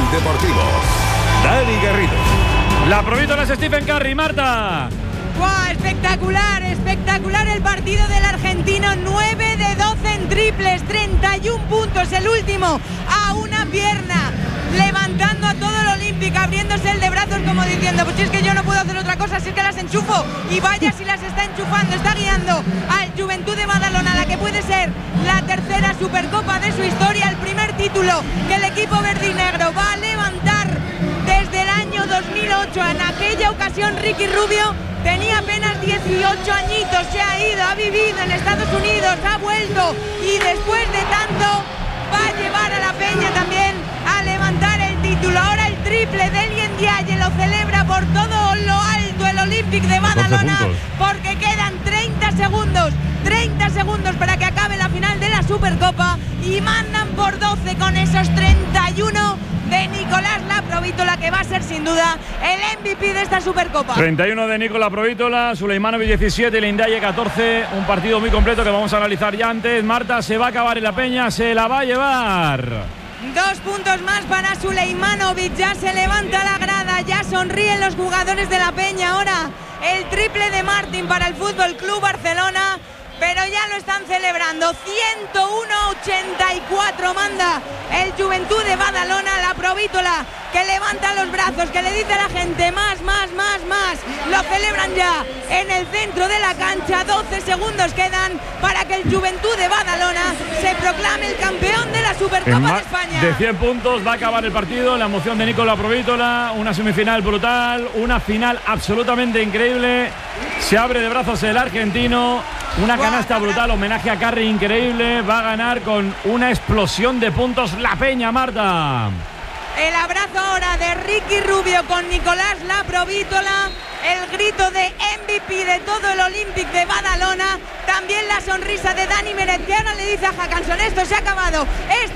Deportivo. Dani Garrido. La provítola es Stephen Curry, Marta. ¡Wow! Espectacular, espectacular el partido del argentino. 9 de 12 en triples, 31 puntos, el último a una pierna, levantando a todo el Olympic, abriéndose el de brazos como diciendo, pues si es que yo no puedo hacer otra cosa, si es que las enchufo, y vaya si las está enchufando. Está guiando al Juventud de Badalona, la que puede ser la tercera Supercopa de su historia, el primer título que el equipo verdinegro va a levantar desde el año 2008. En aquella ocasión Ricky Rubio tenía apenas 18 añitos, se ha ido, ha vivido en Estados Unidos, ha vuelto, y después de tanto va a llevar a la Peña también a levantar el título. Ahora el triple de Elien Diaye lo celebra por todo lo alto el Olympic de Badalona, porque quedan 30 segundos para que acabe la final de la Supercopa, y mandan por 12 con esos 31 de Nicolás Laprovítola, que va a ser sin duda el MVP de esta Supercopa. 31 de Nicolás Laprovítola, Suleimanovic 17, Elien Diaye 14. Un partido muy completo que vamos a analizar ya antes. Marta, se va a acabar en la Peña, se la va a llevar. 2 puntos más para Suleimanovic, ya se levanta la grada, ya sonríen los jugadores de la Peña. Ahora el triple de Martín para el Fútbol Club Barcelona, pero ya lo están celebrando. 101-84 manda el Juventud de Badalona. Laprovítola que levanta los brazos, que le dice a la gente más. Lo celebran ya en el centro de la cancha. 12 segundos quedan para que el Juventud de Badalona se proclame el campeón de la Supercopa de España. De 100 puntos va a acabar el partido. La emoción de Nicolás Laprovítola, una semifinal brutal, una final absolutamente increíble. Se abre de brazos el argentino. Una canasta brutal, homenaje a Curry increíble. Va a ganar con una explosión de puntos la Peña, Marta. El abrazo ahora de Ricky Rubio con Nicolás Laprovítola. El grito de MVP de todo el Olympic de Badalona. También la sonrisa de Dani Mérez, que ahora le dice a Hackanson, esto se ha acabado.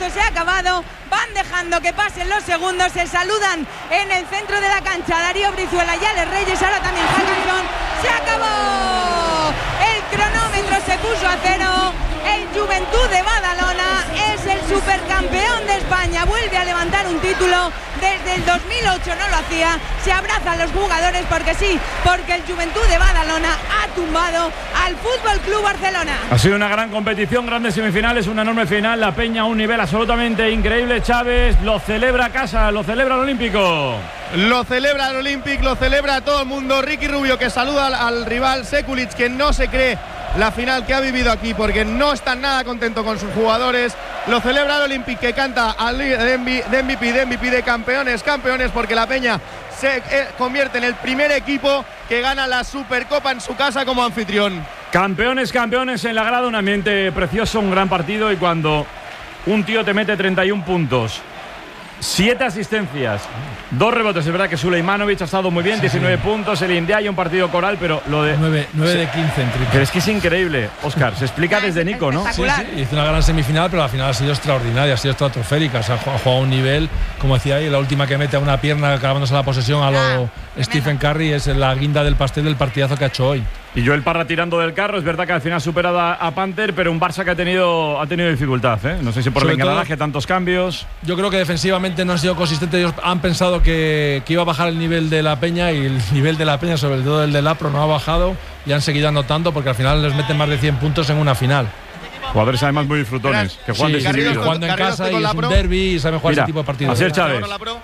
Van dejando que pasen los segundos. Se saludan en el centro de la cancha Darío Brizuela y Alex Reyes. Ahora también Hackanson. ¡Se acabó! El cronómetro se puso a 0. El Juventud de Badalona es el supercampeón de España. Vuelve a levantar un título. Desde el 2008 no lo hacía. Se abrazan los jugadores porque sí, porque el Juventud de Badalona ha tumbado al Fútbol Club Barcelona. Ha sido una gran competición, grandes semifinales, una enorme final. La Peña a un nivel absolutamente increíble. Chávez lo celebra casa, lo celebra el Olímpico. Lo celebra el Olympic, lo celebra todo el mundo. Ricky Rubio, que saluda al rival Sekulic, que no se cree la final que ha vivido aquí porque no está nada contento con sus jugadores. Lo celebra el Olympic, que canta al de MVP de campeones, porque la Peña se convierte en el primer equipo que gana la Supercopa en su casa como anfitrión. Campeones en la grada, un ambiente precioso, un gran partido. Y cuando un tío te mete 31 puntos, 7 asistencias, 2 rebotes, es verdad que Suleimanovic ha estado muy bien, 19 puntos, el Indiaye un partido coral, pero lo de 9 de 15 en triple. Pero es que es increíble, Óscar, se explica desde Nico, ¿no? Sí, hizo una gran semifinal, pero la final ha sido extraordinaria, ha sido estratosférica. O sea, ha jugado a un nivel, como decía ahí, la última que mete a una pierna acabándose la posesión a lo Stephen Curry es la guinda del pastel del partidazo que ha hecho hoy. Y Joel Parra tirando del carro, es verdad que al final ha superado a Panther, pero un Barça que ha tenido dificultad, ¿eh? No sé si por el engranaje, tantos cambios. Yo creo que defensivamente no han sido consistentes. Ellos han pensado que iba a bajar el nivel de la Peña, y el nivel de la Peña, sobre todo el de Lapro, no ha bajado, y han seguido anotando porque al final les meten más de 100 puntos en una final. Jugadores además muy disfrutones, que juegan desinhibidos. Jugando en casa y es un derbi y saben jugar ese tipo de partidos. Así es, Chávez.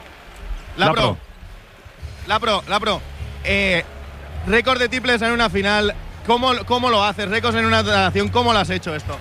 Lapro. Récord de triples en una final. ¿Cómo lo haces? Récords en una nación. ¿Cómo lo has hecho esto?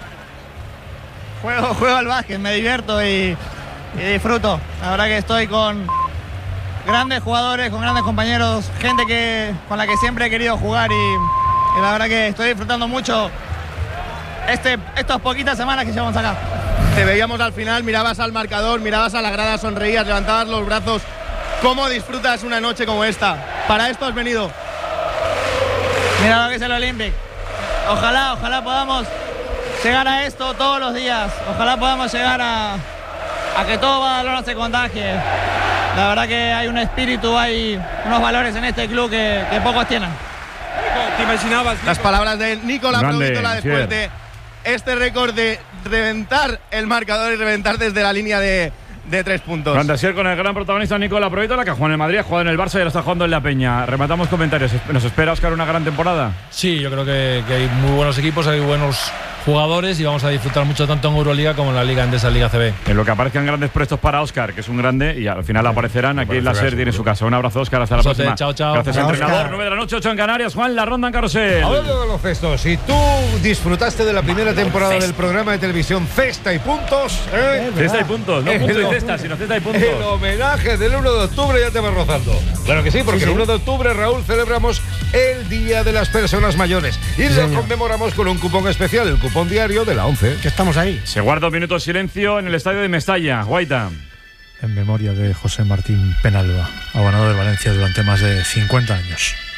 Juego al básquet, me divierto y disfruto. La verdad que estoy con grandes jugadores, con grandes compañeros, gente con la que siempre he querido jugar y la verdad que estoy disfrutando mucho estas poquitas semanas que llevamos acá. Te veíamos al final, mirabas al marcador, mirabas a la grada, sonreías, levantabas los brazos. ¿Cómo disfrutas una noche como esta? ¿Para esto has venido? Mira lo que es el Olympic. Ojalá podamos llegar a esto todos los días. Ojalá podamos llegar a que todo Badalona se contagie. La verdad que hay un espíritu, hay unos valores en este club que pocos tienen. ¿Te imaginabas? Las palabras de Nicolás Laprovítola después de este récord de reventar el marcador y reventar desde la línea de de 3 puntos. Fantasía con el gran protagonista Nicola Provítola, que ha jugado en el Madrid, ha jugado en el Barça y ahora está jugando en la Peña. Rematamos comentarios. ¿Nos espera, Óscar, una gran temporada? Sí, yo creo que hay muy buenos equipos, hay buenos jugadores y vamos a disfrutar mucho tanto en Euroliga como en la Liga Endesa, Liga CB. En lo que aparezcan grandes prestos para Óscar, que es un grande, y al final aparecerán aquí en la SER, tiene su casa. Un abrazo, Óscar, hasta la próxima. Chao, chao. Gracias, Chao, entrenador. Óscar. 9 de la noche, 8 en Canarias. Juan, la ronda en Carrusel. Hablando de baloncesto, si tú disfrutaste de la primera temporada del programa de televisión Cesta y Puntos, Cesta y puntos, no punto y cesta, sino cesta y puntos. el homenaje del 1 de octubre ya te va rozando. Claro que sí, porque el 1 de octubre, Raúl, celebramos el Día de las Personas Mayores y lo conmemoramos con un cupón especial, el cupón diario de la 11. Que estamos ahí. Se guarda un minuto de silencio en el estadio de Mestalla. Guaita. En memoria de José Martín Penalba, abonado de Valencia durante más de 50 años.